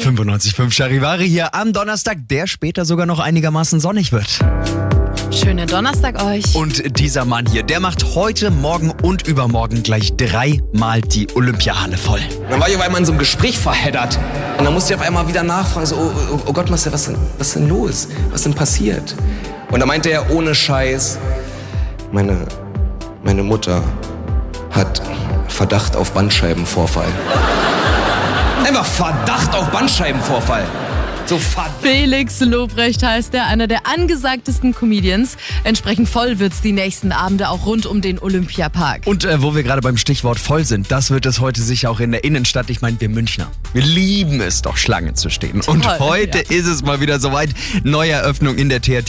95.5 Charivari hier am Donnerstag, der später sogar noch einigermaßen sonnig wird. Schönen Donnerstag euch. Und dieser Mann hier, der macht heute, morgen und übermorgen gleich 3-mal die Olympiahalle voll. Dann war ich auf einmal in so einem Gespräch verheddert. Und dann musste ich auf einmal wieder nachfragen, so, oh Gott, was ist denn los? Was denn passiert? Und da meinte er ohne Scheiß, meine Mutter hat Verdacht auf Bandscheibenvorfall. Einfach Verdacht auf Bandscheibenvorfall. So Felix Lobrecht heißt er, einer der angesagtesten Comedians. Entsprechend voll wird's die nächsten Abende auch rund um den Olympiapark. Und wo wir gerade beim Stichwort voll sind, das wird es heute sicher auch in der Innenstadt. Ich meine, wir Münchner, wir lieben es doch, Schlange zu stehen. Und heute ist es mal wieder soweit. Neueröffnung in der THT